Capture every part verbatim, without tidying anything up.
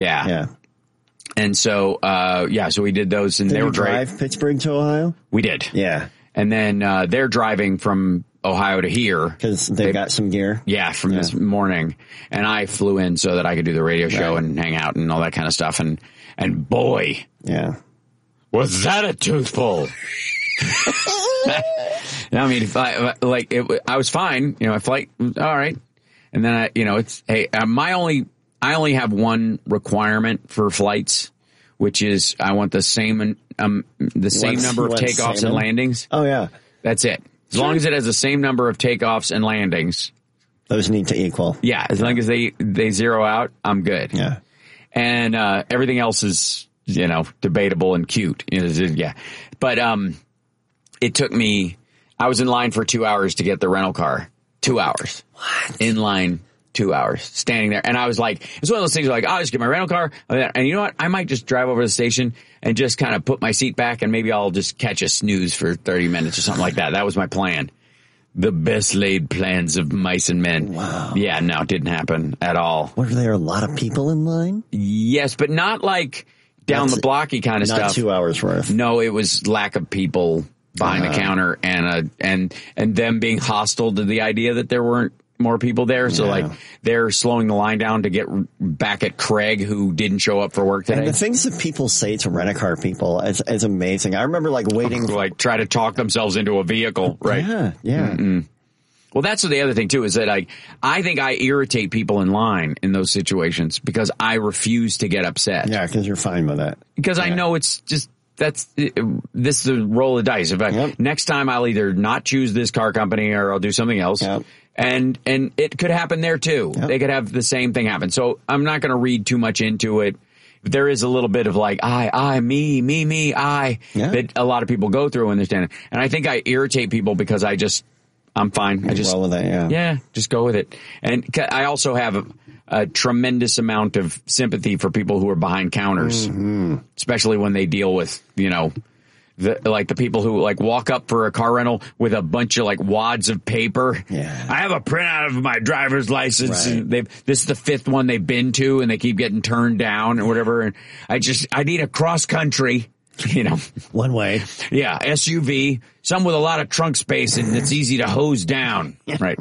Yeah. Yeah. And so, uh, yeah, so we did those, and did they you were drive great. Pittsburgh to Ohio? We did. Yeah. And then uh, they're driving from Ohio to here. Because they, they got some gear? Yeah, from yeah. this morning. And I flew in so that I could do the radio show right. and hang out and all that kind of stuff. And, and boy. Yeah. Was that a tooth pull? I mean, if I, like, it, I was fine. You know, my flight, all right. And then, I, you know, it's, hey, uh, my only, I only have one requirement for flights, which is I want the same, um, the same want, number of takeoffs salmon? and landings. Oh, yeah. That's it. As sure. long as it has the same number of takeoffs and landings. Those need to equal. Yeah. As long as they, they zero out, I'm good. Yeah. And, uh, everything else is, you know, debatable and cute. You know, yeah. But, um, it took me, I was in line for two hours to get the rental car. Two hours. What? In line, two hours, standing there. And I was like, it's one of those things where like, I'll just get my rental car. And you know what? I might just drive over to the station and just kind of put my seat back and maybe I'll just catch a snooze for thirty minutes or something like that. That was my plan. The best laid plans of mice and men. Wow. Yeah, no, it didn't happen at all. Were there a lot of people in line? Yes, but not like down That's, the blocky kind of not stuff. Not two hours worth. No, it was lack of people behind uh-huh. the counter and uh, and and them being hostile to the idea that there weren't more people there. So, yeah. like, they're slowing the line down to get back at Craig, who didn't show up for work today. And the things that people say to rent-a-car people is, is amazing. I remember, like, waiting. For, like, try to talk themselves into a vehicle, right? Yeah, yeah. Mm-mm. Well, that's the other thing, too, is that I, I think I irritate people in line in those situations because I refuse to get upset. Yeah, because you're fine with that. Because yeah. I know it's just, that's, this is a roll of dice. If I, yep. Next time I'll either not choose this car company or I'll do something else. Yep. And, and it could happen there too. Yep. They could have the same thing happen. So I'm not going to read too much into it. There is a little bit of like, I, I, me, me, me, I, yeah. that a lot of people go through when they're standing. And I think I irritate people because I just, I'm fine. I just, roll with it, yeah. yeah, just go with it. And I also have a, a tremendous amount of sympathy for people who are behind counters, mm-hmm. especially when they deal with, you know, the, like the people who like walk up for a car rental with a bunch of like wads of paper. Yeah. I have a printout of my driver's license. Right. And they've, this is the fifth one they've been to and they keep getting turned down or whatever. And I just, I need a cross country, you know, one way. Yeah. S U V, some with a lot of trunk space and it's easy to hose down. Right.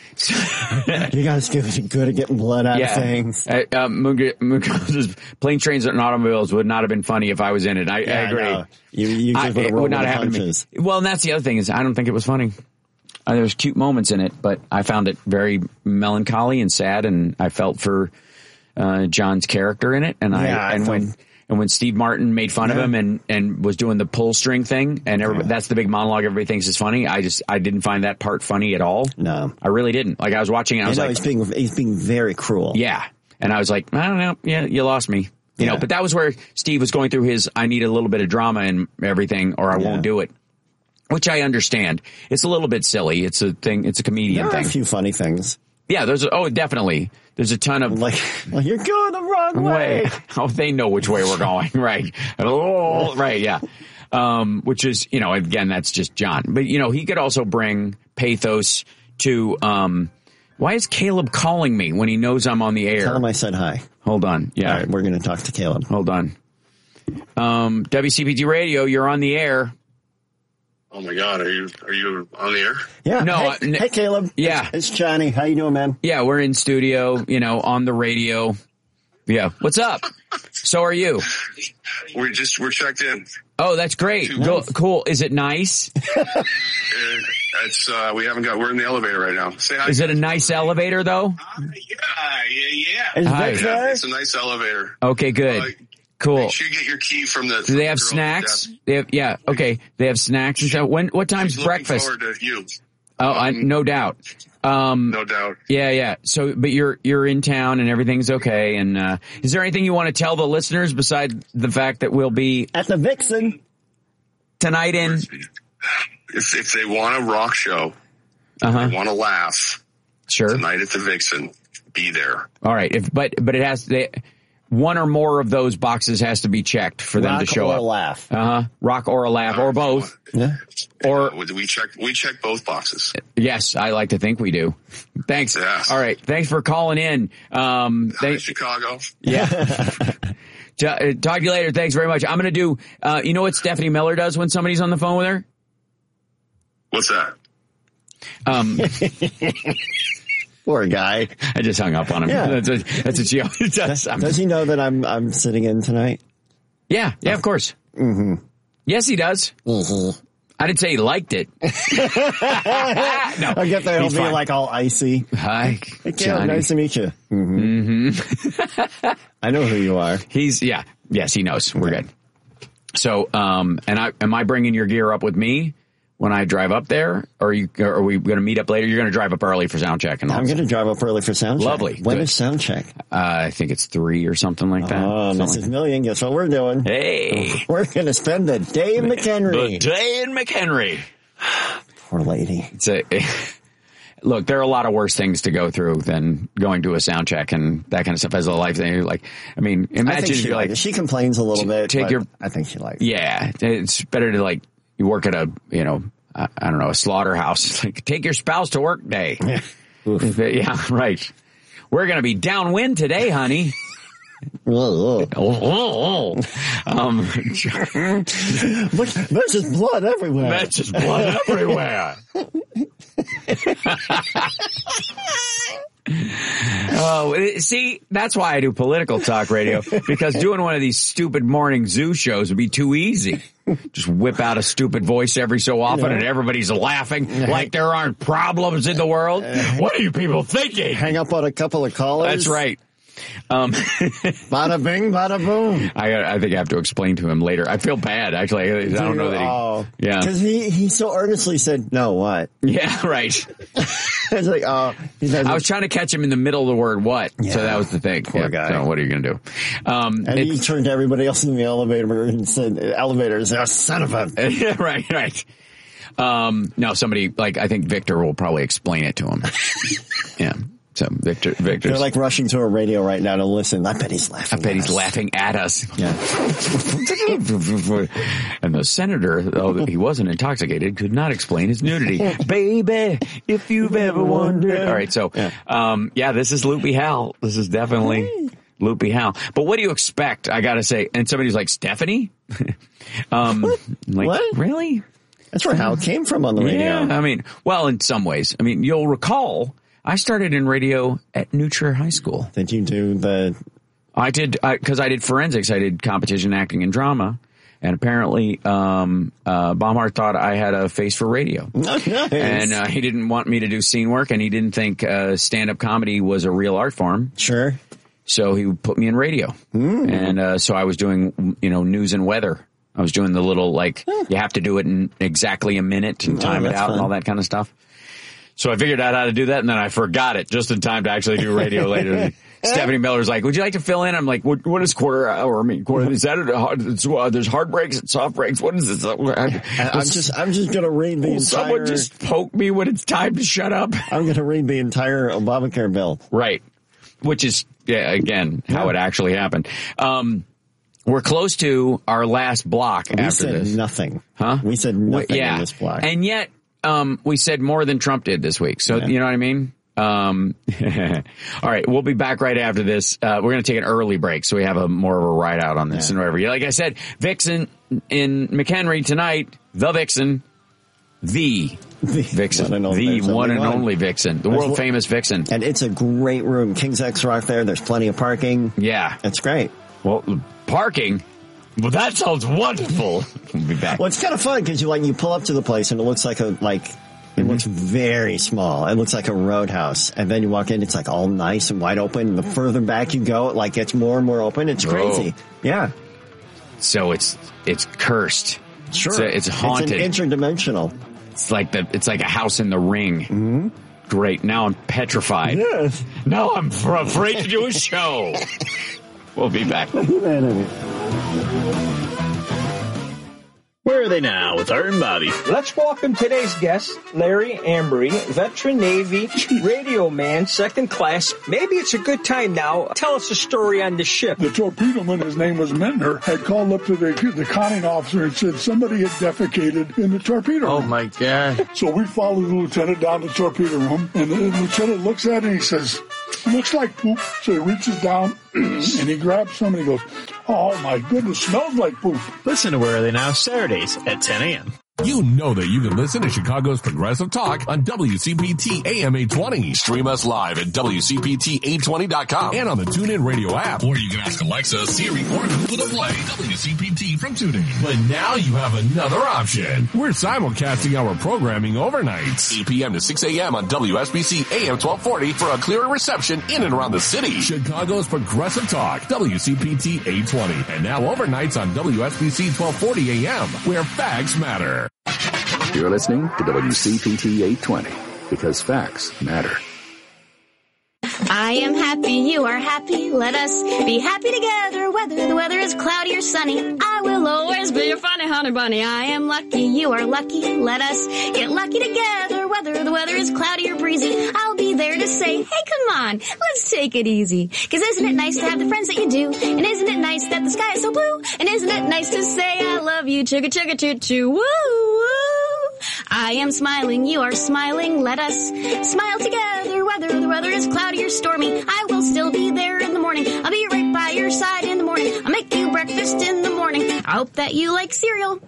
You guys get good at getting blood out yeah. of things. Uh, um, Moon Plane, Trains, and Automobiles would not have been funny if I was in it. I, yeah, I agree. No. You, you just I, would, it would not have happened to me. Well, and that's the other thing is I don't think it was funny. Uh, there was cute moments in it, but I found it very melancholy and sad, and I felt for uh, John's character in it. And I yeah, and I when. And when Steve Martin made fun yeah. of him and, and was doing the pull string thing, and everybody, yeah. that's the big monologue everybody thinks is funny. I just I didn't find that part funny at all. No, I really didn't. Like I was watching it, I was I know, like, he's being he's being very cruel. Yeah, and I was like, I don't know, yeah, you lost me, you yeah. know. But that was where Steve was going through his I need a little bit of drama and everything, or I yeah. won't do it. Which I understand. It's a little bit silly. It's a thing. It's a comedian there thing. Are a few funny things. Yeah, there's a, oh definitely. There's a ton of like, well, you're going the wrong way. way. Oh, they know which way we're going, right? Oh, right, yeah. Um, which is, you know, again, that's just John. But you know, he could also bring pathos to. Um, why is Caleb calling me when he knows I'm on the air? Tell him I said hi. Hold on, yeah, all right, we're going to talk to Caleb. Hold on. Um, W C P G Radio, you're on the air. Oh my God, are you are you on the air? Yeah. No. Hey, uh, n- hey Caleb. Yeah. It's, it's Johnny. How you doing, man? Yeah, we're in studio, you know, on the radio. Yeah. What's up? So are you? We just we're checked in. Oh, that's great. Nice. Go, cool. Is it nice? It's uh we haven't got we're in the elevator right now. Say hi. Is it a nice elevator though? Uh, yeah, yeah, yeah. Is Hi. Vic there? It's a nice elevator. Okay, good. Uh, Cool. Make sure you get your key from the. Do they have snacks? They have, yeah. Okay. They have snacks and stuff. When? What time's She's breakfast? Looking forward to you. Oh, I, no doubt. Um, no doubt. Yeah, yeah. So, but you're you're in town and everything's okay. And uh, is there anything you want to tell the listeners besides the fact that we'll be at the Vixen tonight? In if if they want a rock show, uh-huh. they want to laugh. Sure. Tonight at the Vixen, be there. All right. If but but it has they. one or more of those boxes has to be checked for them Rock to show or up. laugh. Uh huh. Rock or a laugh, or both. Yeah. Or Uh, we check we check both boxes. yes, I like to think we do. Thanks. Yeah. All right. Thanks for calling in. Um, Hi, thank- Chicago. yeah. T- uh, Talk to you later. Thanks very much. I'm going to do. Uh, you know what Stephanie Miller does when somebody's on the phone with her? What's that? Um, Poor guy. I just hung up on him. Yeah. That's, what, that's what she always does. I'm- Does he know that I'm I'm sitting in tonight? yeah. Yeah. Of course. Mm-hmm. Yes, he does. Mm-hmm. I didn't say he liked it. no, I get that he'll he's be fine. like all icy. Hi, Hey, Cal, Johnny. nice to meet you. Mm-hmm. Mm-hmm. I know who you are. He's yeah, yes, he knows. We're good. So, um, and I am I bringing your gear up with me when I drive up there, or are you? Or are we going to meet up later? You're going to drive up early for sound check and all. I'm going to drive up early for sound check. Lovely. When Good. is sound check? Uh, I think it's three or something like that. Oh, Something Missus like- Million, guess what we're doing? Hey, We're going to spend the day in the McHenry. day in McHenry. Poor lady. It's a, look, there are a lot of worse things to go through than going to a sound check and that kind of stuff as a life thing. Like, I mean, I imagine think if she you're likes like, it. She complains a little bit. take but your- I think she likes it. yeah, it's better to like, you work at a, you know, I, I don't know, a slaughterhouse. It's like, take your spouse to work day. Yeah. Oof. Yeah, right. We're going to be downwind today, honey. Ugh, ugh. Oh, oh, oh. Um, Look, there's just blood everywhere. that's just blood everywhere. Oh, it- see, that's why I do political talk radio, because doing one of these stupid morning zoo shows would be too easy. Just whip out a stupid voice every so often and everybody's laughing like there aren't problems in the world. What are you people thinking? Hang up on a couple of callers. That's right. Um, Bada bing, bada boom. I, I think I have to explain to him later. I feel bad, actually. I don't know that he, Oh, yeah. Because he, he so earnestly said, no, what? Yeah, right. It's like, oh, he doesn't. I was trying to catch him in the middle of the word what. Yeah. So that was the thing. Poor Yeah, guy. So what are you going to do? Um, and he it's- turned to everybody else in the elevator and said, elevator is a son of a. right, right. Um, no, somebody, like, I think Victor will probably explain it to him. Yeah. So Victor, Victor's. They're like rushing to a radio right now to listen. I bet he's laughing. I bet at he's us. laughing at us. Yeah. And the senator, though he wasn't intoxicated, could not explain his nudity. Baby, if you've ever wondered. All right, so, Yeah. um, yeah, this is Loopy Hal. This is definitely Loopy Hal. But what do you expect? I gotta say, and somebody's like, Stephanie? um, like, What? really? That's where Hal came from on the radio. Yeah, I mean, well, in some ways. I mean, you'll recall, I started in radio at New Trier High School. Did you do the, I did, because I, I did forensics. I did competition acting and drama. And apparently, um, uh, Baumhart thought I had a face for radio. nice. And uh, he didn't want me to do scene work, and he didn't think uh, stand-up comedy was a real art form. Sure. So he put me in radio. Mm. And uh, so I was doing, you know, news and weather. I was doing the little, like, you have to do it in exactly a minute and time Oh, it that's out and fun. all that kind of stuff. So I figured out how to do that, and then I forgot it just in time to actually do radio later. Stephanie Miller's like, would you like to fill in? I'm like, what, what is quarter hour mean? Quarter, is that a hard, it's, uh, there's hard breaks and soft breaks. What is this? I, I'm just, I'm just going to read the will entire, someone just poke me when it's time to shut up? I'm going to read the entire Obamacare bill. Right. Which is, yeah, again, how Yeah. it actually happened. Um, we're close to our last block We after said this. nothing. Huh? We said nothing yeah. in this block. And yet, um, we said more than Trump did this week. So, Yeah. you know what I mean? Um, all right. We'll be back right after this. Uh, we're going to take an early break. So we have a more of a ride out on this Yeah. and whatever. Yeah, like I said, Vixen in McHenry tonight, the Vixen, the Vixen, one and only- the there's one only and one. only Vixen, the There's world one- famous Vixen. And it's a great room. King's X Rock there. There's plenty of parking. Yeah. It's great. Well, parking. Well, that sounds wonderful. We'll be back. Well, it's kind of fun because you like you pull up to the place and it looks like a like it looks very small. It looks like a roadhouse, and then you walk in, it's like all nice and wide open. And the further back you go, it like gets more and more open. It's crazy. Yeah, So it's it's cursed. sure. It's, a- it's haunted. It's an interdimensional. It's like the it's like a house in the ring. Mm-hmm. Great. Now I'm petrified. Yes. Now I'm f- afraid to do a show. We'll be back. We're Where Are They Now with Art and Bobby. Let's welcome today's guest, Larry Embry, veteran Navy, radio man, second class. Maybe it's a good time now. Tell us a story on the ship. The torpedoman, his name was Mentner, had called up to the, the conning officer and said somebody had defecated in the torpedo room. Oh, my God. So we followed the lieutenant down to the torpedo room, and the lieutenant looks at it and he says, looks like poop. So he reaches down and he grabs some and he goes, oh, my goodness, smells like poop. Listen to Where Are They Now Saturdays at ten a.m. You know that you can listen to Chicago's Progressive Talk on W C P T A M eight twenty. Stream us live at W C P T eight twenty dot com and on the TuneIn Radio app. Or you can ask Alexa, Siri, or Google to play W C P T from TuneIn. But now you have another option. We're simulcasting our programming overnights. eight p.m. to six a.m. on W S B C A M twelve forty for a clearer reception in and around the city. Chicago's Progressive Talk, W C P T eight twenty. And now overnights on W S B C twelve forty A M, where facts matter. You're listening to W C P T eight twenty, because facts matter. I am happy, you are happy, let us be happy together, whether the weather is cloudy or sunny. I will always be your funny honey bunny. I am lucky, you are lucky, let us get lucky together, whether the weather is cloudy or breezy. I'll be there to say, hey, come on, let's take it easy. Cause isn't it nice to have the friends that you do? And isn't it nice that the sky is so blue? And isn't it nice to say I love you, chugga chugga choo choo, woo woo. I am smiling, you are smiling, let us smile together, whether the weather is cloudy or stormy. I will still be there in the morning, I'll be right by your side in the morning, I'll make you breakfast in the morning. I hope that you like cereal.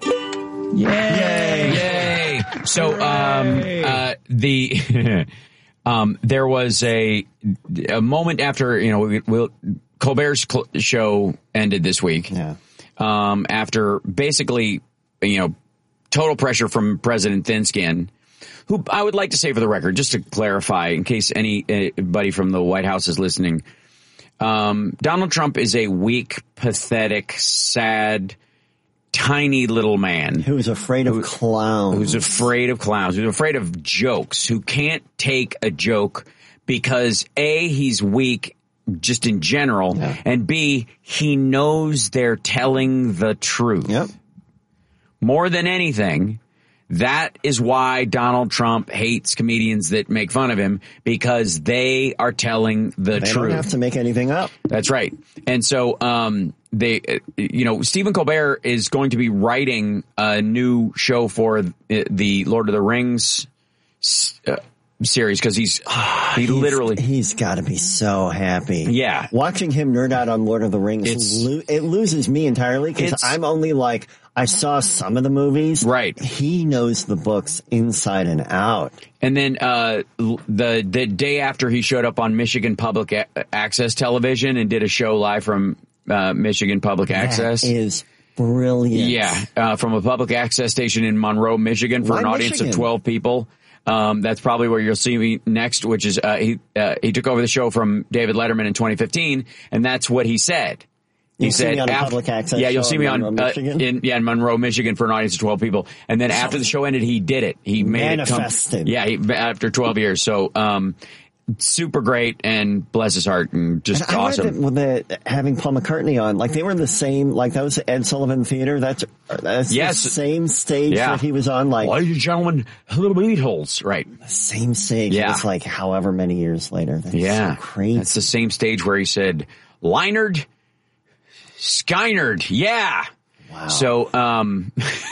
Yay! Yay! So, um, uh, the, um, there was a, a moment after, you know, we, we'll, Colbert's cl- show ended this week. Yeah. Um, after basically, you know, total pressure from President Thinskin, who I would like to say for the record, just to clarify, in case anybody from the White House is listening, um, Donald Trump is a weak, pathetic, sad, tiny little man. Who's afraid of who, clowns. Who's afraid of clowns, who's afraid of jokes, who can't take a joke because A, he's weak just in general, yeah. and B, he knows they're telling the truth. Yep. More than anything, that is why Donald Trump hates comedians that make fun of him, because they are telling the they truth. They don't have to make anything up. That's right. And so, um, they, you know, Stephen Colbert is going to be writing a new show for the Lord of the Rings uh, series, because he's he he's, literally he's got to be so happy. Yeah, watching him nerd out on Lord of the Rings, lo- it loses me entirely, because I'm only like, I saw some of the movies. Right. He knows the books inside and out. And then uh the the day after he showed up on Michigan Public a- Access Television and did a show live from uh, Michigan Public that Access. Is brilliant. Yeah, uh, from a public access station in Monroe, Michigan, for Why an audience Michigan? of twelve people. Um, that's probably where you'll see me next, which is, uh, he, uh, he took over the show from David Letterman in twenty fifteen, and that's what he said. He you'll said, see me on a after, public access yeah, you'll show see me in on, Monroe, uh, Michigan? in, yeah, in Monroe, Michigan for an audience of twelve people. And then after the show ended, he did it. He made Manifested. it come, yeah, he, after twelve years. So, um, super great, and bless his heart, and just and I awesome. read that with the, having Paul McCartney on, like they were in the same, like that was Ed Sullivan Theater. That's, that's yes. the same stage yeah. that he was on. Like, ladies and gentlemen, little Beatles, right? The same stage. Yeah. It's like however many years later. That's yeah, so crazy. That's the same stage where he said, Leinard, Skynyrd, yeah. Wow. So, um,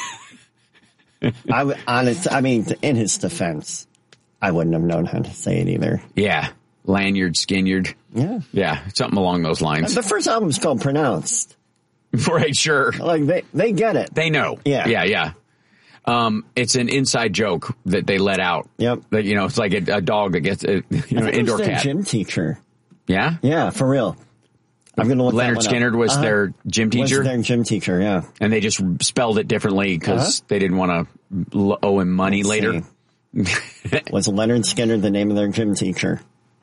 I w- honest, I mean, in his defense, I wouldn't have known how to say it either. Yeah. Lanyard, Skinyard. Yeah. Yeah. Something along those lines. The first album's called Pronounced. Right, sure. Like, they, they get it. They know. Yeah. Yeah, yeah. Um, it's an inside joke that they let out. Yep. That, you know, it's like a, a dog that gets a, you know, an indoor their cat. Gym teacher. Yeah? Yeah, for real. I'm going to look Leonard that one Skinner up. was uh-huh. their gym teacher? Was their gym teacher, yeah. And they just spelled it differently because uh-huh. they didn't want to owe him money Let's later. Was Leonard Skinner the name of their gym teacher?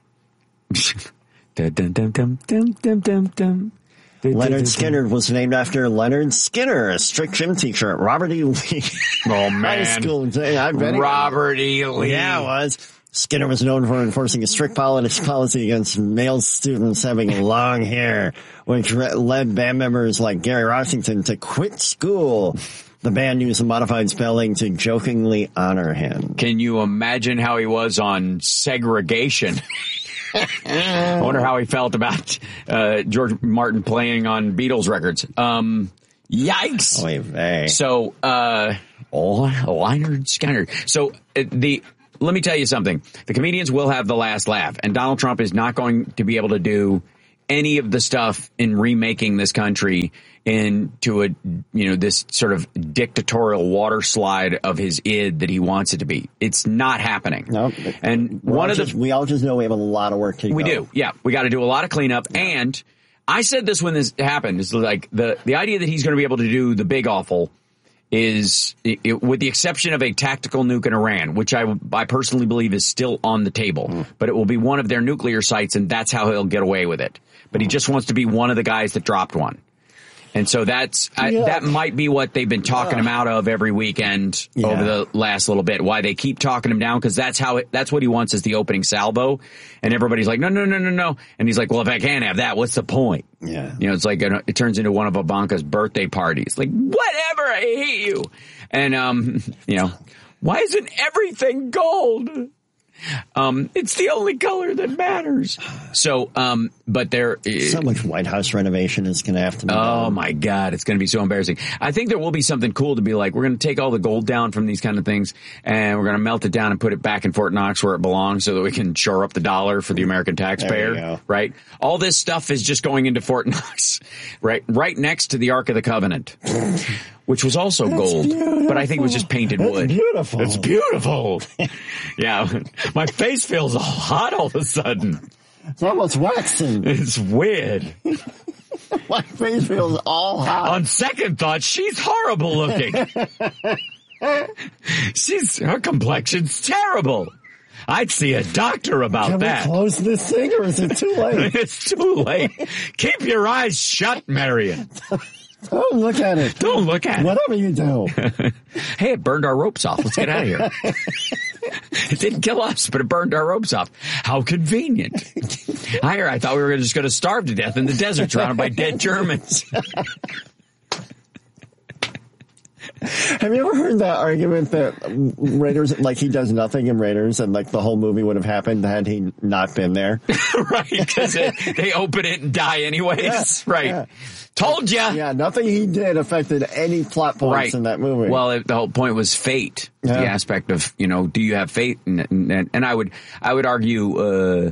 dum, dum, dum, dum, dum, dum, dum. Leonard Skinner was named after Leonard Skinner, a strict gym teacher at Robert E. Lee oh, man. High School. I bet Robert E. Lee. Yeah, it was. Skinner was known for enforcing a strict policy against male students having long hair, which led band members like Gary Rossington to quit school. The band used the modified spelling to jokingly honor him. Can you imagine how he was on segregation? I wonder how he felt about uh, George Martin playing on Beatles records. Um, yikes! Oy vey. So, uh, oh, Leonard Skinner. So uh, the let me tell you something. The comedians will have the last laugh, and Donald Trump is not going to be able to do any of the stuff in remaking this country into a, you know, this sort of dictatorial water slide of his id that he wants it to be. It's not happening. No, and one of just, the we all just know we have a lot of work to do. We do, yeah. We got to do a lot of cleanup. Yeah. And I said this when this happened. Is like the the idea that he's going to be able to do the big awful is, it, with the exception of a tactical nuke in Iran, which I I personally believe is still on the table, mm. but it will be one of their nuclear sites, and that's how he'll get away with it. But he just wants to be one of the guys that dropped one. And so that's I, yeah. that might be what they've been talking him out of every weekend yeah. over the last little bit. Why they keep talking him down, because that's how it, that's what he wants is the opening salvo. And everybody's like, no, no, no, no, no. And he's like, well, if I can't have that, what's the point? Yeah, you know, it's like a, it turns into one of Ivanka's birthday parties. Like, whatever, I hate you. And um, you know, why isn't everything gold? Um, it's the only color that matters. So, um, but there, so much White House renovation is going to have to be Oh done. my God, it's going to be so embarrassing. I think there will be something cool to be like, we're going to take all the gold down from these kind of things, and we're going to melt it down and put it back in Fort Knox where it belongs, so that we can shore up the dollar for the American taxpayer. Right? All this stuff is just going into Fort Knox, right? Right next to the Ark of the Covenant. Which was also That's gold, beautiful. but I think it was just painted That's wood. Beautiful. It's beautiful. Yeah, my face feels all hot all of a sudden. It's almost waxing. It's weird. My face feels all hot. On second thought, she's horrible looking. She's her complexion's terrible. I'd see a doctor about Can that. Can we close this thing, or is it too late? It's too late. Keep your eyes shut, Marion. Don't look at it. Don't look at Whatever it. Whatever you do. Hey, it burned our ropes off. Let's get out of here. It didn't kill us, but it burned our ropes off. How convenient. I, I thought we were just going to starve to death in the desert surrounded by dead Germans. Have you ever heard that argument that Raiders, like he does nothing in Raiders, and like the whole movie would have happened had he not been there? Right, because they open it and die anyways. Yeah, right. Yeah. Told ya. Yeah, nothing he did affected any plot points right. in that movie. Well, it, the whole point was fate. Yeah. The aspect of, you know, do you have fate? And, and, and I would, I would argue, uh,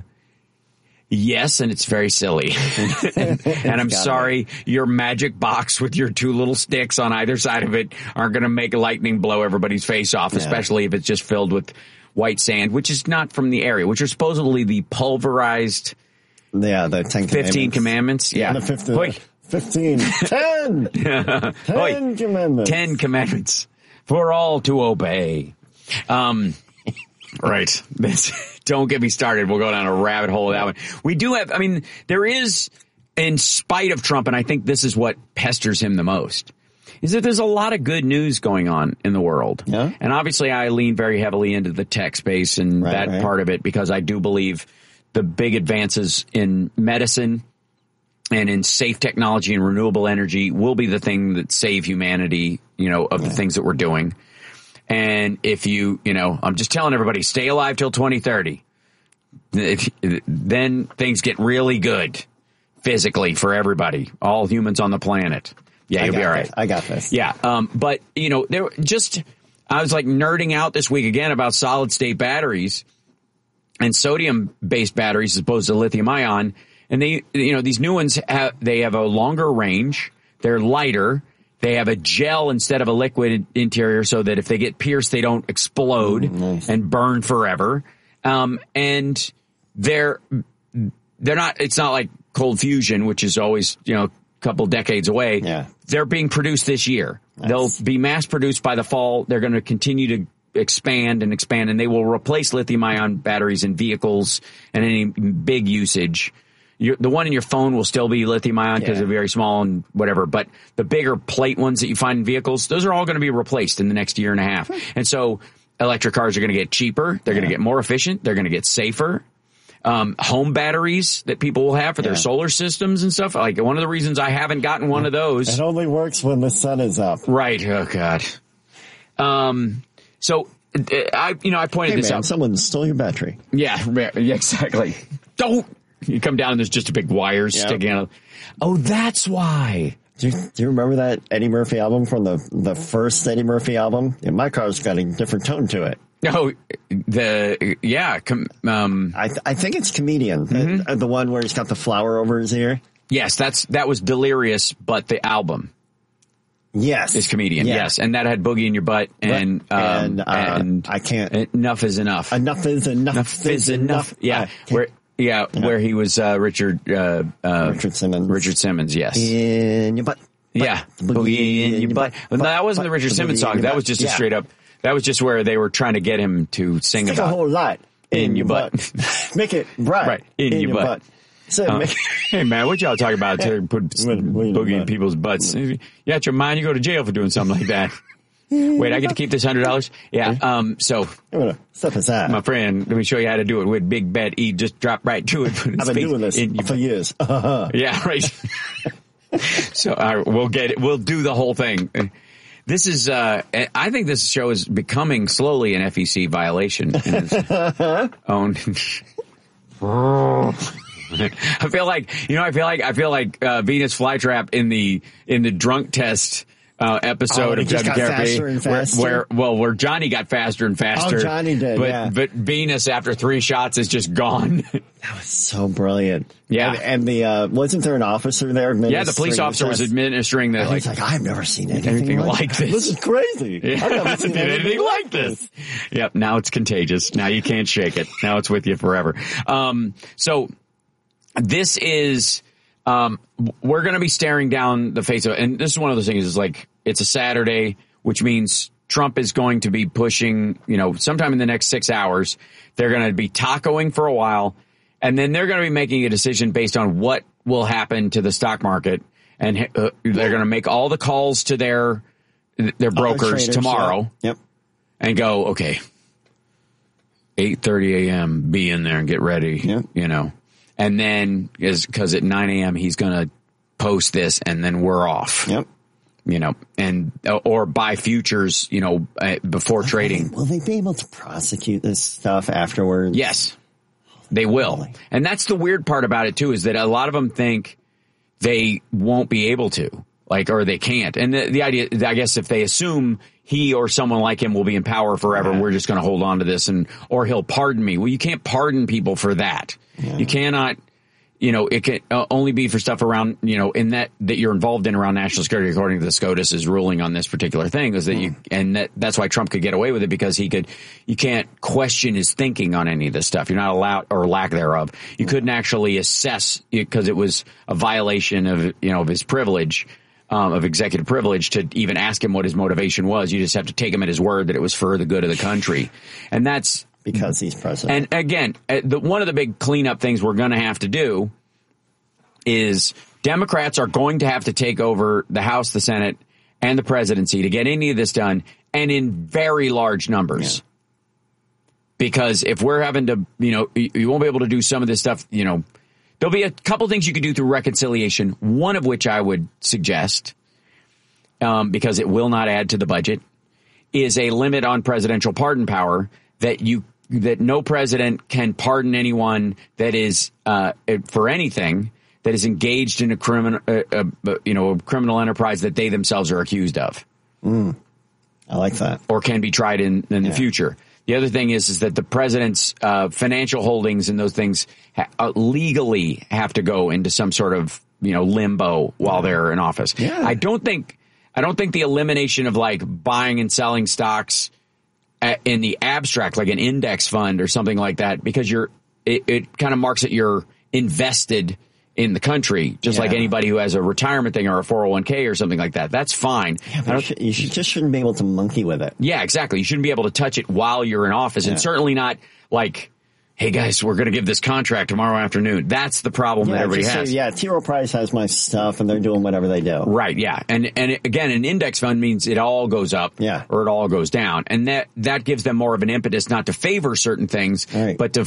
yes, and it's very silly. and, and I'm sorry, be. Your magic box with your two little sticks on either side of it aren't going to make lightning blow everybody's face off, yeah. especially if it's just filled with white sand, which is not from the area, which are supposedly the pulverized. Yeah, the ten fifteen commandments. commandments. Yeah. The fifteen. Wait. Fifteen. Ten. Ten Oy. commandments. Ten commandments for all to obey. Um, right. This, don't get me started. We'll go down a rabbit hole with that one. We do have, I mean, there is, in spite of Trump, and I think this is what pesters him the most, is that there's a lot of good news going on in the world. Yeah. And obviously I lean very heavily into the tech space and right, that right. part of it, because I do believe the big advances in medicine and in safe technology and renewable energy will be the thing that save humanity, you know, of yeah. the things that we're doing. And if you, you know, I'm just telling everybody, stay alive till twenty thirty. If, then things get really good physically for everybody, all humans on the planet. Yeah, you'll be all right. This. I got this. Yeah. Um, but, you know, there just, I was like nerding out this week again about solid state batteries and sodium based batteries as opposed to lithium ion. And they, you know, these new ones have, they have a longer range. They're lighter. They have a gel instead of a liquid interior so that if they get pierced, they don't explode mm, nice. and burn forever. Um, and they're, they're not, it's not like cold fusion, which is always, you know, a couple decades away. Yeah. They're being produced this year. Nice. They'll be mass produced by the fall. They're going to continue to expand and expand, and they will replace lithium ion batteries in vehicles and any big usage. Your, the one in your phone will still be lithium ion because yeah. they're very small and whatever, but the bigger plate ones that you find in vehicles, those are all going to be replaced in the next year and a half. And so electric cars are going to get cheaper. They're yeah. going to get more efficient. They're going to get safer. um, home batteries that people will have for their Yeah. solar systems and stuff. Like one of the reasons I haven't gotten one of those. It only works when the sun is up. Right. Oh God. Um, so uh, I, you know, I pointed Hey this man, out. someone stole your battery. Yeah, yeah, exactly. Don't you come down and there's just a big wire Yeah. sticking out. Oh, that's why. Do you, do you remember that Eddie Murphy album from the the first Eddie Murphy album? Yeah, my car's got a different tone to it. No, the yeah, com, um, I th- I think it's Comedian, Mm-hmm. uh, the one where he's got the flower over his ear. yes, that's that was Delirious, but the album Yes, is Comedian. Yeah. Yes, and that had Boogie in Your Butt and um, and, uh, and I can't. Enough is enough. Enough is enough. Enough is enough. Yeah, I can't- where yeah, where he was uh, Richard uh, uh, Richard Simmons. Richard Simmons. Yes. in your butt. Yeah, Boogie Boogie in in your your butt. butt. Well, no, that wasn't Butt. the Richard The Simmons boogie in song. your That butt. was just a Yeah. straight up. That was just where they were trying to get him to sing Stick a about. whole lot In your butt. Make it bright. Right, in your butt. So Uh, make, hey man, what y'all talking about? To put What- what in your boogie in butt? people's butts. You got your mind, you go to jail for doing something like that. Wait, I get to keep this hundred dollars? Yeah. Um. So, I'm gonna step aside. my friend, let me show you how to do it with Big Bet. He just dropped right to it. Put his I've been face doing this in your for years. Uh-huh. Yeah, right. So all right, we'll get it. We'll do the whole thing. This is, uh, I think this show is becoming slowly an F E C violation. In its own. I feel like, you know, I feel like, I feel like, uh, Venus Flytrap in the, in the drunk test, uh, episode Oh, of it just got W K R P, faster and where, faster? where, well, where Johnny got faster and faster. Oh, Johnny did, but, yeah. But Venus, after three shots, is just gone. That was so brilliant. Yeah. And, and the, uh, wasn't there an officer there? Yeah, the police administering officer was test? administering the, And like, he's like, I've never seen anything, anything like, like this. This is crazy. Yeah, I've I never haven't seen did anything like this. Yep, now it's contagious. Now you can't shake it. Now it's with you forever. Um, so this is, um, we're going to be staring down the face of it. And this is one of those things is like, it's a Saturday, which means Trump is going to be pushing, you know, sometime in the next six hours, they're going to be tacoing for a while. And then they're going to be making a decision based on what will happen to the stock market. And uh, they're going to make all the calls to their, their brokers traders, tomorrow. yeah. Yep. And go, okay, eight thirty a.m., be in there and get ready, Yep. you know. And then, is because at nine a.m. he's going to post this and then we're off, Yep. you know, and or buy futures, you know, uh, before trading. Will they be able to prosecute this stuff afterwards? Yes, they will. Really? And that's the weird part about it, too, is that a lot of them think they won't be able to, like, or they can't. And the, the idea, I guess, if they assume he or someone like him will be in power forever, Yeah. we're just going to hold on to this, and or he'll pardon me. Well, you can't pardon people for that. Yeah. You cannot, you know, it can uh, only be for stuff around, you know, in that that you're involved in around national security, according to the SCOTUS's ruling on this particular thing, is that you, and that that's why Trump could get away with it, because he could, you can't question his thinking on any of this stuff. You're not allowed, or lack thereof. You couldn't actually assess, because it was a violation of, you know, of his privilege. Um, of executive privilege to even ask him what his motivation was. You just have to take him at his word that it was for the good of the country. And that's Because he's president. and again, uh, the, one of the big cleanup things we're going to have to do is Democrats are going to have to take over the House, the Senate, and the presidency to get any of this done, and in very large numbers. Yeah. Because if we're having to, you know, you, you won't be able to do some of this stuff, you know, there'll be a couple things you could do through reconciliation, one of which I would suggest, um, because it will not add to the budget, is a limit on presidential pardon power, that you that no president can pardon anyone that is uh, for anything that is engaged in a criminal, uh, uh, you know, a criminal enterprise that they themselves are accused of, Mm. I like that. or can be tried in in the Yeah. future. The other thing is, is that the president's uh, financial holdings and those things ha- uh, legally have to go into some sort of, you know, limbo while they're in office. Yeah. I don't think, I don't think the elimination of like buying and selling stocks a- in the abstract, like an index fund or something like that, because you're, it, it kind of marks that you're invested in the country, just Yeah. like anybody who has a retirement thing or a four oh one k or something like that. That's fine. Yeah, I but you, don't- should, you should, just shouldn't be able to monkey with it. yeah, exactly. You shouldn't be able to touch it while you're in office, Yeah. and certainly not like, hey guys, we're going to give this contract tomorrow afternoon. That's the problem that Yeah, everybody just say, has. yeah, T. Rowe Price has my stuff, and they're doing whatever they do. Right, yeah. And and again, an index fund means it all goes up, Yeah. or it all goes down. And that that gives them more of an impetus not to favor certain things, Right. but to f-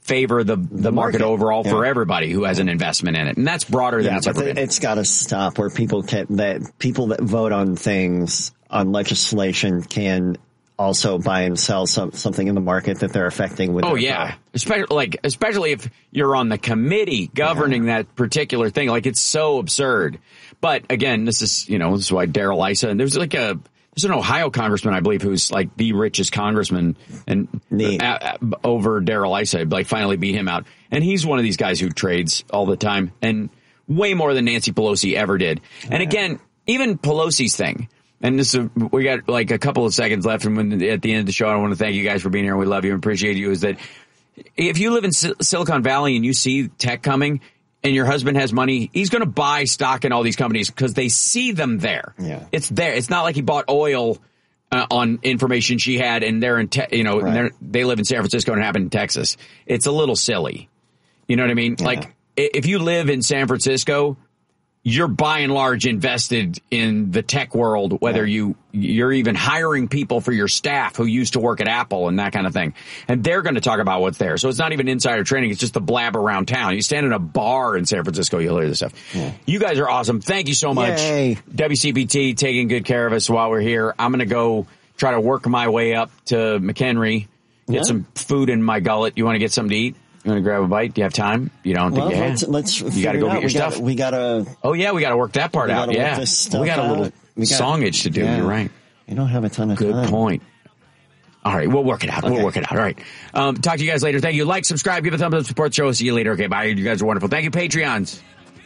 favor the the market, market. overall Yeah. for everybody who has an investment in it, and that's broader than Yeah, it's but ever th- been. it's got to stop where people can that people that vote on things on legislation can also buy and sell some, something in the market that they're affecting with. Oh their yeah, vote. especially like especially if you're on the committee governing yeah. that particular thing. Like it's so absurd. But again, this is you know this is why Darrell Issa and there's like a there's an Ohio congressman I believe who's like the richest congressman and a, a, over Darrell Issa, like finally beat him out. And he's one of these guys who trades all the time and way more than Nancy Pelosi ever did. And yeah. again, even Pelosi's thing. And this is, we got like a couple of seconds left, and when, at the end of the show, I want to thank you guys for being here. We love you and appreciate you. Is that if you live in Sil- Silicon Valley and you see tech coming, and your husband has money, he's going to buy stock in all these companies because they see them there. Yeah. It's there. It's not like he bought oil uh, on information she had, and they're in, te- you know, right. they're, they live in San Francisco and it happened in Texas. It's a little silly. You know what I mean? Yeah. Like if you live in San Francisco, you're by and large invested in the tech world, whether yeah. you, you're even hiring people for your staff who used to work at Apple and that kind of thing. And they're going to talk about what's there. So it's not even insider trading. It's just the blab around town. You stand in a bar in San Francisco, you'll hear this stuff. Yeah. You guys are awesome. Thank you so much. Yay. W C P T taking good care of us while we're here. I'm going to go try to work my way up to McHenry, get yeah. some food in my gullet. You want to get something to eat? You want to grab a bite? Do you have time? You don't well, think you let's, have? let's you got to go get your we stuff. Gotta, we got to. Oh, yeah, we got to work that part out. Yeah. We got a little we got, songage to do. Yeah. You're right. You don't have a ton of Good time. Good point. All right. We'll work it out. Okay. We'll work it out. All right. Um, talk to you guys later. Thank you. Like, subscribe, give a thumbs up, support the show. See you later. Okay. Bye. You guys are wonderful. Thank you, Patreons.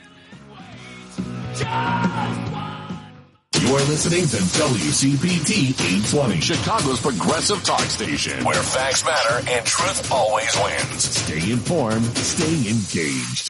You are listening to W C P T eight twenty, Chicago's progressive talk station, where facts matter and truth always wins. Stay informed, stay engaged.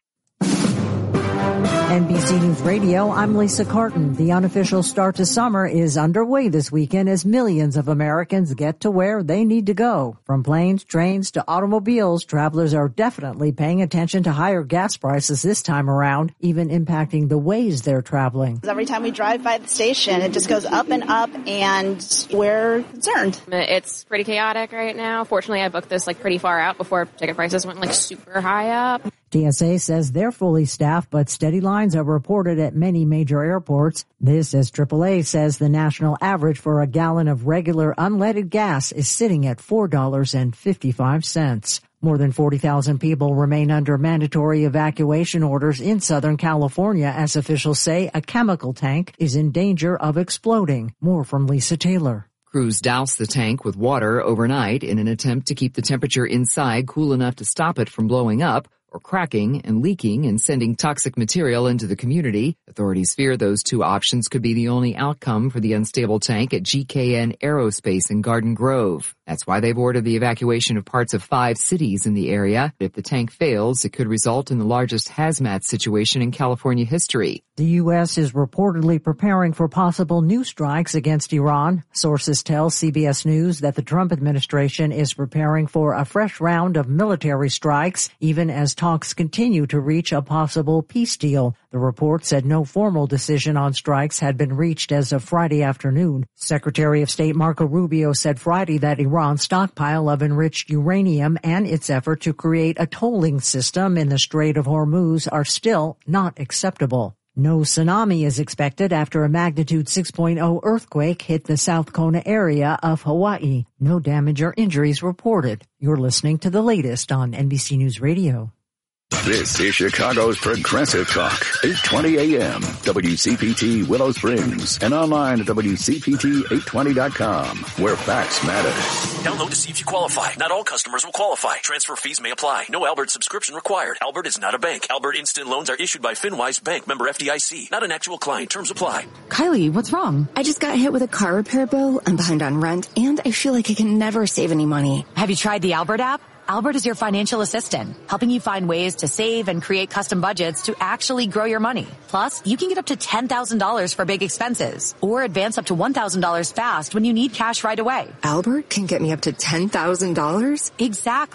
N B C News Radio, I'm Lisa Carton. The unofficial start to summer is underway this weekend as millions of Americans get to where they need to go. From planes, trains to automobiles, travelers are definitely paying attention to higher gas prices this time around, even impacting the ways they're traveling. Every time we drive by the station, it just goes up and up, and we're concerned. It's pretty chaotic right now. Fortunately, I booked this like pretty far out before ticket prices went like super high up. T S A says they're fully staffed, but steady lines are reported at many major airports. This as triple A says the national average for a gallon of regular unleaded gas is sitting at four dollars and fifty-five cents. More than forty thousand people remain under mandatory evacuation orders in Southern California as officials say a chemical tank is in danger of exploding. More from Lisa Taylor. Crews douse the tank with water overnight in an attempt to keep the temperature inside cool enough to stop it from blowing up or cracking and leaking and sending toxic material into the community. Authorities fear those two options could be the only outcome for the unstable tank at G K N Aerospace in Garden Grove. That's why they've ordered the evacuation of parts of five cities in the area. If the tank fails, it could result in the largest hazmat situation in California history. The U S is reportedly preparing for possible new strikes against Iran. Sources tell C B S News that the Trump administration is preparing for a fresh round of military strikes, even as talks continue to reach a possible peace deal. The report said no formal decision on strikes had been reached as of Friday afternoon. Secretary of State Marco Rubio said Friday that Iran's stockpile of enriched uranium and its effort to create a tolling system in the Strait of Hormuz are still not acceptable. No tsunami is expected after a magnitude six point oh earthquake hit the South Kona area of Hawaii. No damage or injuries reported. You're listening to the latest on N B C News Radio. This is Chicago's Progressive Talk, eight twenty A M, W C P T Willow Springs, and online at W C P T eight twenty dot com, where facts matter. Download to see if you qualify. Not all customers will qualify. Transfer fees may apply. No Albert subscription required. Albert is not a bank. Albert Instant Loans are issued by FinWise Bank, member F D I C. Not an actual client. Terms apply. Kylie, what's wrong? I just got hit with a car repair bill. I'm behind on rent, and I feel like I can never save any money. Have you tried the Albert app? Albert is your financial assistant, helping you find ways to save and create custom budgets to actually grow your money. Plus, you can get up to ten thousand dollars for big expenses or advance up to one thousand dollars fast when you need cash right away. Albert can get me up to ten thousand dollars? Exactly.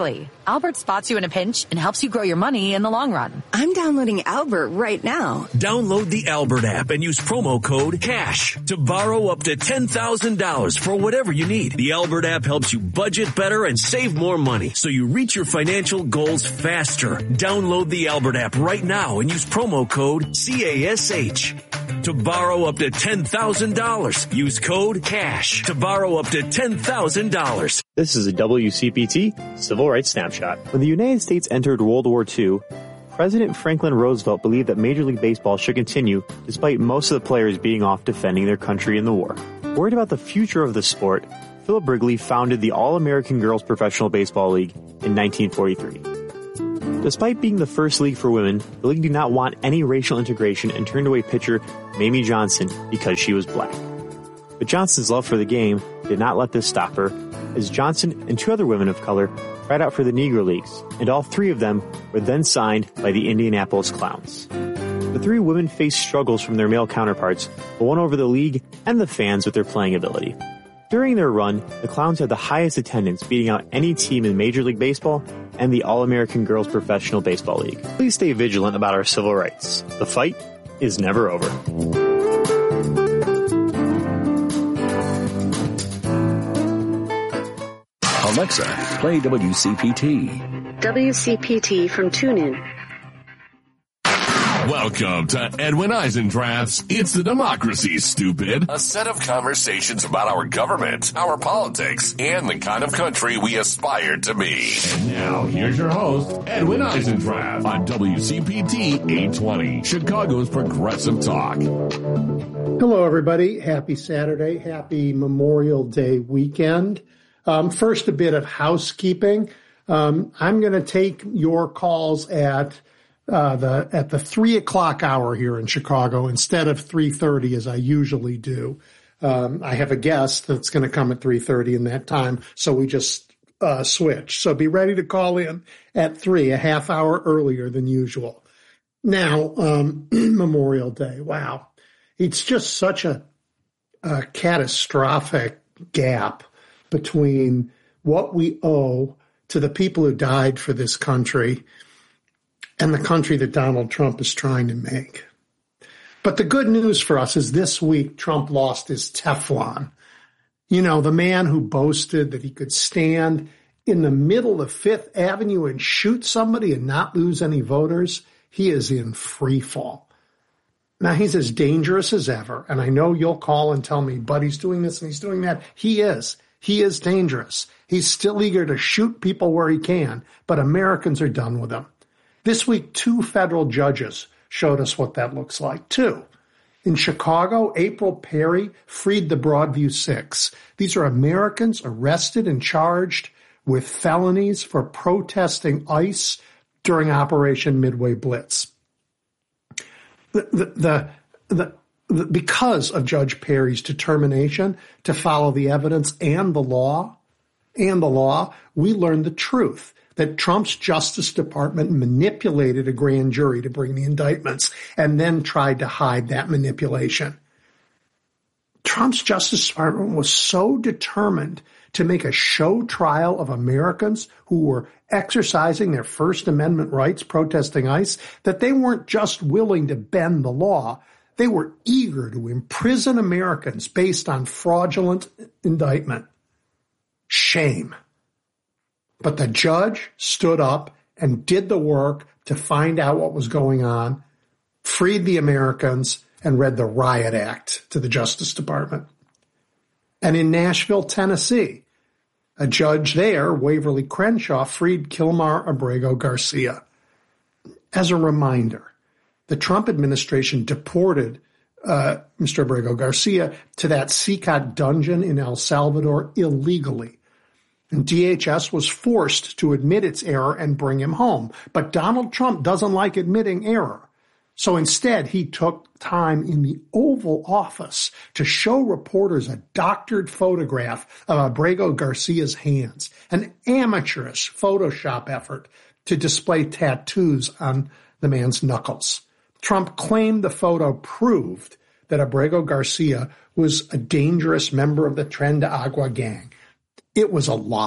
Albert spots you in a pinch and helps you grow your money in the long run. I'm downloading Albert right now. Download the Albert app and use promo code CASH to borrow up to ten thousand dollars for whatever you need. The Albert app helps you budget better and save more money so you reach your financial goals faster. Download the Albert app right now and use promo code CASH to borrow up to ten thousand dollars. Use code CASH to borrow up to ten thousand dollars. This is a W C P T Civil Rights Snapshot. When the United States entered World War Two, President Franklin Roosevelt believed that Major League Baseball should continue despite most of the players being off defending their country in the war. Worried about the future of the sport, Philip Wrigley founded the All-American Girls Professional Baseball League in nineteen forty-three. Despite being the first league for women, the league did not want any racial integration and turned away pitcher Mamie Johnson because she was black. But Johnson's love for the game did not let this stop her, as Johnson and two other women of color tried out for the Negro Leagues, and all three of them were then signed by the Indianapolis Clowns. The three women faced struggles from their male counterparts, but won over the league and the fans with their playing ability. During their run, the Clowns had the highest attendance, beating out any team in Major League Baseball and the All-American Girls Professional Baseball League. Please stay vigilant about our civil rights. The fight is never over. Alexa, play W C P T. W C P T from TuneIn. Welcome to Edwin Eisendrath's It's the Democracy, Stupid. A set of conversations about our government, our politics, and the kind of country we aspire to be. And now, here's your host, Edwin Eisendrath, on W C P T eight twenty, Chicago's Progressive Talk. Hello, everybody. Happy Saturday. Happy Memorial Day weekend. Um, first, a bit of housekeeping. Um, I'm going to take your calls at uh, the at the three o'clock hour here in Chicago instead of three thirty as I usually do. Um, I have a guest that's going to come at three thirty in that time, so we just uh, switch. So be ready to call in at three, a half hour earlier than usual. Now, um, Memorial Day. Wow, it's just such a, a catastrophic gap between what we owe to the people who died for this country and the country that Donald Trump is trying to make. But the good news for us is this week Trump lost his Teflon. You know, the man who boasted that he could stand in the middle of Fifth Avenue and shoot somebody and not lose any voters, he is in free fall. Now, he's as dangerous as ever, and I know you'll call and tell me, but he's doing this and he's doing that. He is. He is dangerous. He's still eager to shoot people where he can, but Americans are done with him. This week, two federal judges showed us what that looks like, too. In Chicago, April Perry freed the Broadview Six. These are Americans arrested and charged with felonies for protesting ICE during Operation Midway Blitz. The, the, the, the Because of Judge Perry's determination to follow the evidence and the law, and the law, we learned the truth that Trump's Justice Department manipulated a grand jury to bring the indictments and then tried to hide that manipulation. Trump's Justice Department was so determined to make a show trial of Americans who were exercising their First Amendment rights protesting ICE that they weren't just willing to bend the law. They were eager to imprison Americans based on fraudulent indictment. Shame. But the judge stood up and did the work to find out what was going on, freed the Americans, and read the Riot Act to the Justice Department. And in Nashville, Tennessee, a judge there, Waverly Crenshaw, freed Kilmar Abrego Garcia. As a reminder, the Trump administration deported uh, Mister Abrego Garcia to that C C O T dungeon in El Salvador illegally. And D H S was forced to admit its error and bring him home. But Donald Trump doesn't like admitting error. So instead, he took time in the Oval Office to show reporters a doctored photograph of Abrego Garcia's hands, an amateurish Photoshop effort to display tattoos on the man's knuckles. Trump claimed the photo proved that Abrego Garcia was a dangerous member of the Tren de Agua gang. It was a lie.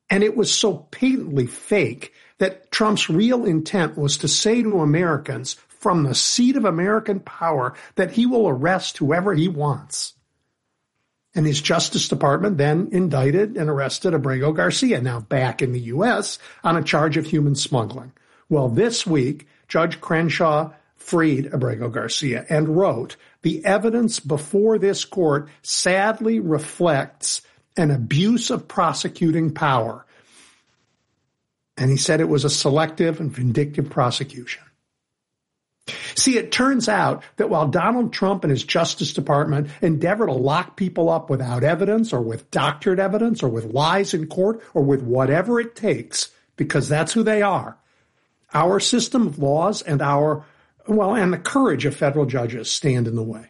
And it was so patently fake that Trump's real intent was to say to Americans from the seat of American power that he will arrest whoever he wants. And his Justice Department then indicted and arrested Abrego Garcia, now back in the U S, on a charge of human smuggling. Well, this week, Judge Crenshaw freed Abrego Garcia and wrote, the evidence before this court sadly reflects an abuse of prosecuting power. And he said it was a selective and vindictive prosecution. See, it turns out that while Donald Trump and his Justice Department endeavor to lock people up without evidence or with doctored evidence or with lies in court or with whatever it takes, because that's who they are, our system of laws and our, well, and the courage of federal judges stand in the way.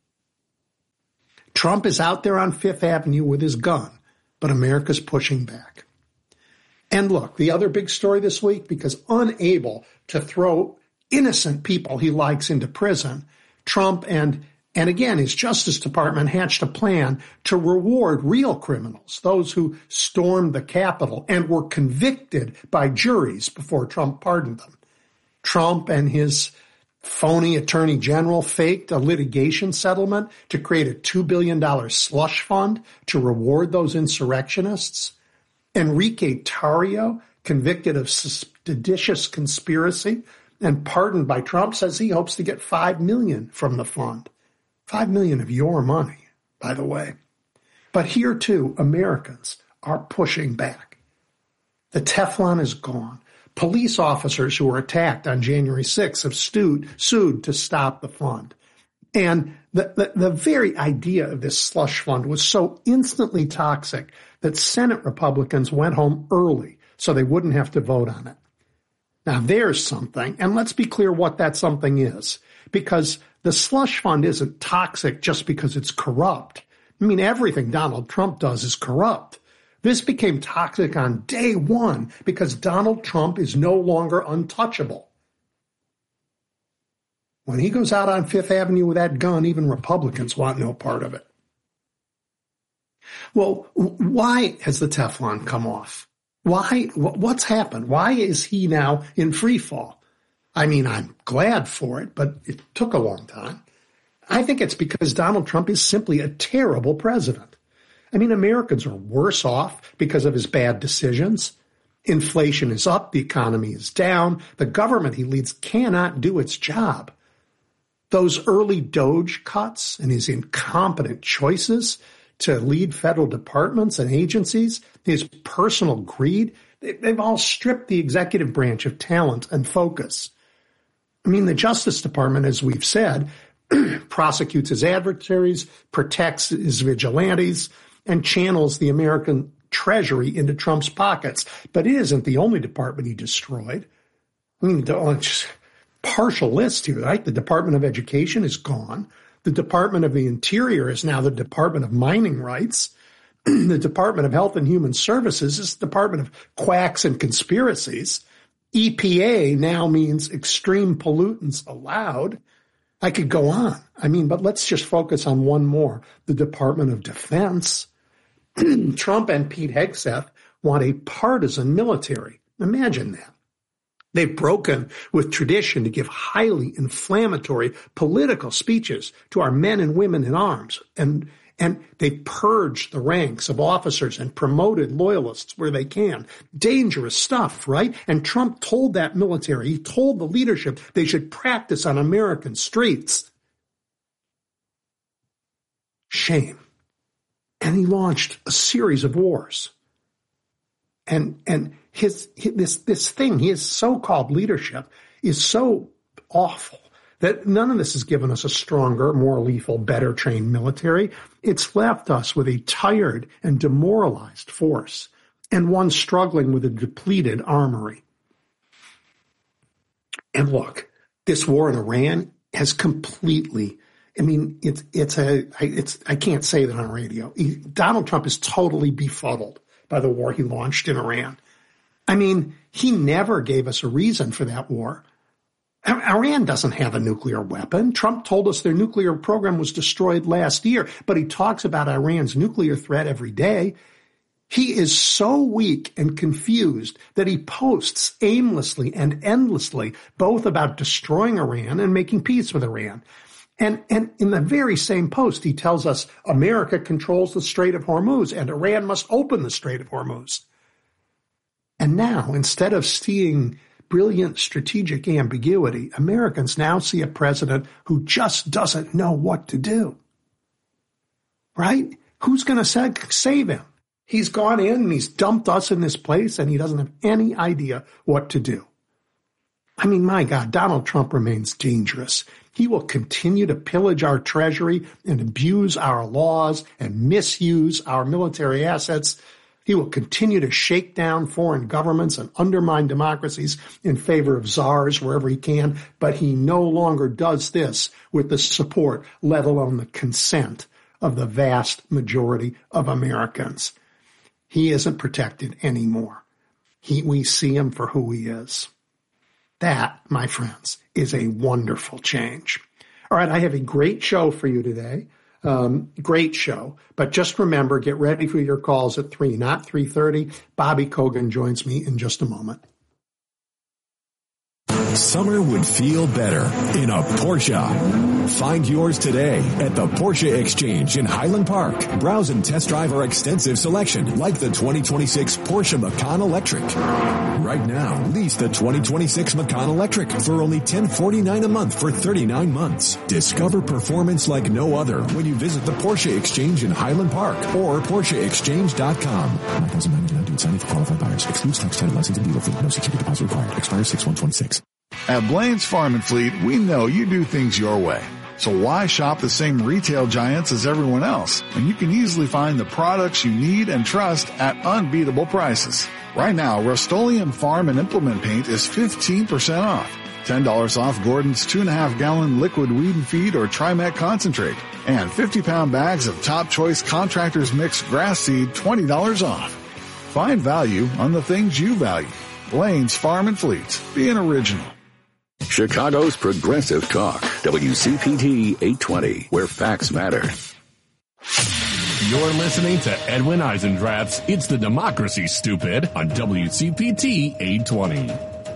Trump is out there on Fifth Avenue with his gun, but America's pushing back. And look, the other big story this week, because unable to throw innocent people he likes into prison, Trump and, and again, his Justice Department hatched a plan to reward real criminals, those who stormed the Capitol and were convicted by juries before Trump pardoned them. Trump and his phony attorney general faked a litigation settlement to create a two billion dollars slush fund to reward those insurrectionists. Enrique Tarrio, convicted of seditious conspiracy and pardoned by Trump, says he hopes to get five million dollars from the fund. five million dollars of your money, by the way. But here, too, Americans are pushing back. The Teflon is gone. Police officers who were attacked on January sixth have sued, sued to stop the fund. And the, the, the very idea of this slush fund was so instantly toxic that Senate Republicans went home early so they wouldn't have to vote on it. Now, there's something, and let's be clear what that something is, because the slush fund isn't toxic just because it's corrupt. I mean, everything Donald Trump does is corrupt. This became toxic on day one because Donald Trump is no longer untouchable. When he goes out on Fifth Avenue with that gun, even Republicans want no part of it. Well, why has the Teflon come off? Why? What's happened? Why is he now in free fall? I mean, I'm glad for it, but it took a long time. I think it's because Donald Trump is simply a terrible president. I mean, Americans are worse off because of his bad decisions. Inflation is up, the economy is down, the government he leads cannot do its job. Those early DOGE cuts and his incompetent choices to lead federal departments and agencies, his personal greed, they've all stripped the executive branch of talent and focus. I mean, the Justice Department, as we've said, prosecutes his adversaries, protects his vigilantes, and channels the American treasury into Trump's pockets. But it isn't the only department he destroyed. I mean, just partial list here, right? The Department of Education is gone. The Department of the Interior is now the Department of Mining Rights. The Department of Health and Human Services is the Department of Quacks and Conspiracies. E P A now means extreme pollutants allowed. I could go on. I mean, but let's just focus on one more. The Department of Defense. Trump and Pete Hegseth want a partisan military. Imagine that. They've broken with tradition to give highly inflammatory political speeches to our men and women in arms. And, and they purged the ranks of officers and promoted loyalists where they can. Dangerous stuff, right? And Trump told that military, he told the leadership they should practice on American streets. Shame. And he launched a series of wars. And, and his, his, this, this thing, his so-called leadership is so awful that none of this has given us a stronger, more lethal, better trained military. It's left us with a tired and demoralized force and one struggling with a depleted armory. And look, this war in Iran has completely, I mean, it's, it's a, it's, I can't say that on radio. He, Donald Trump is totally befuddled by the war he launched in Iran. I mean, he never gave us a reason for that war. Iran doesn't have a nuclear weapon. Trump told us their nuclear program was destroyed last year, but he talks about Iran's nuclear threat every day. He is so weak and confused that he posts aimlessly and endlessly, both about destroying Iran and making peace with Iran. And, and in the very same post, he tells us America controls the Strait of Hormuz and Iran must open the Strait of Hormuz. And now, instead of seeing brilliant strategic ambiguity, Americans now see a president who just doesn't know what to do. Right? Who's going to save him? He's gone in and he's dumped us in this place and he doesn't have any idea what to do. I mean, my God, Donald Trump remains dangerous. He will continue to pillage our treasury and abuse our laws and misuse our military assets. He will continue to shake down foreign governments and undermine democracies in favor of czars wherever he can, but he no longer does this with the support, let alone the consent, of the vast majority of Americans. He isn't protected anymore. He, we see him for who he is. That, my friends, is a wonderful change. All right, I have a great show for you today. Um, great show. But just remember, get ready for your calls at three, not three thirty. Bobby Kogan joins me in just a moment. Summer would feel better in a Porsche. Find yours today at the Porsche Exchange in Highland Park. Browse and test drive our extensive selection, like the twenty twenty-six Porsche Macan Electric. Right now, lease the twenty twenty-six Macan Electric for only ten forty-nine a month for thirty-nine months. Discover performance like no other when you visit the Porsche Exchange in Highland Park or Porsche Exchange dot com. nine thousand nine hundred ninety-nine signing for qualified buyers. Excludes tax title license and dealer fee. No security deposit required. Expires six one twenty-six. At Blaine's Farm and Fleet, we know you do things your way. So why shop the same retail giants as everyone else when you can easily find the products you need and trust at unbeatable prices? Right now, Rust-Oleum Farm and Implement Paint is fifteen percent off. ten dollars off Gordon's two and a half gallon liquid weed and feed or Trimet concentrate. And fifty pound bags of Top Choice Contractors Mix grass seed, twenty dollars off. Find value on the things you value. Blaine's Farm and Fleet. Be an original. Chicago's Progressive Talk, W C P T eight twenty, where facts matter. You're listening to Edwin Eisendrath's It's the Democracy, Stupid, on W C P T eight twenty.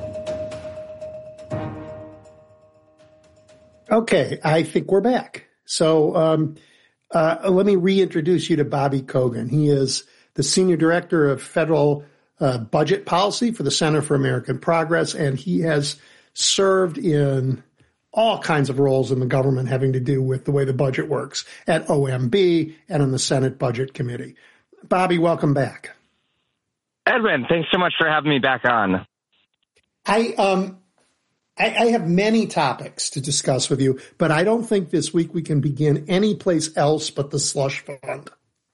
Okay, I think we're back. So um, uh, let me reintroduce you to Bobby Kogan. He is the Senior Director of Federal uh, Budget Policy for the Center for American Progress, and he has served in all kinds of roles in the government having to do with the way the budget works at O M B and on the Senate Budget Committee. Bobby, welcome back. Edwin, thanks so much for having me back on. I um I, I have many topics to discuss with you, but I don't think this week we can begin any place else but the slush fund.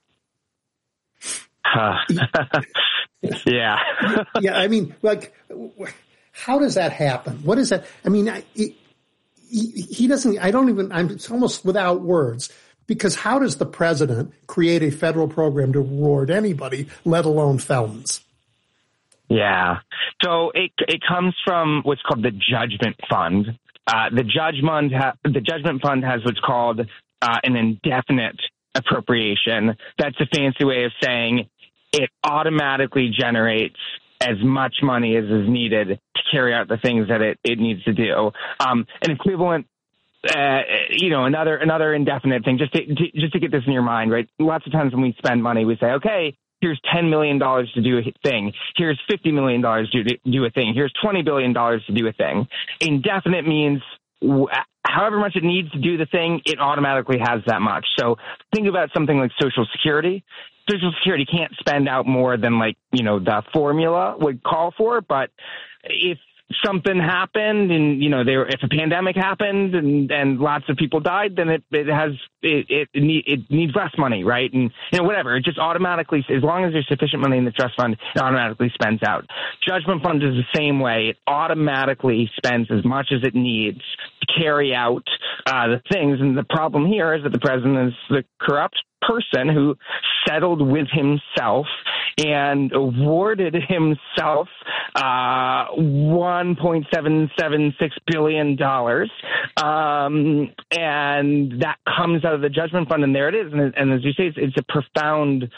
Uh, yeah. Yeah, I mean, like, how does that happen? What is that? I mean, I, it, he, he doesn't, I don't even, I'm it's almost without words, because how does the president create a federal program to reward anybody, let alone felons? Yeah. So it it comes from what's called the Judgment Fund. Uh, the Judgment ha- the Judgment Fund has what's called uh, an indefinite appropriation. That's a fancy way of saying it automatically generates as much money as is needed to carry out the things that it, it needs to do. Um, an equivalent, uh, you know, another another indefinite thing, just to, to just to get this in your mind, right? Lots of times when we spend money, we say, okay, here's ten million dollars to do a thing. Here's fifty million dollars to do a thing. Here's twenty billion dollars to do a thing. Indefinite means however much it needs to do the thing, it automatically has that much. So think about something like Social Security. Social Security can't spend out more than, like, you know, the formula would call for. But if something happened and, you know, there, if a pandemic happened and, and lots of people died, then it, it has, it, it, need, it needs less money, right? And, you know, whatever, it just automatically, as long as there's sufficient money in the trust fund, it automatically spends out. Judgment Fund is the same way. It automatically spends as much as it needs to carry out uh, the things. And the problem here is that the president is the corrupt person who settled with himself and awarded himself uh, one point seven seven six billion dollars. Um, and that comes out of the Judgment Fund, and there it is. And, and as you say, it's, it's a profound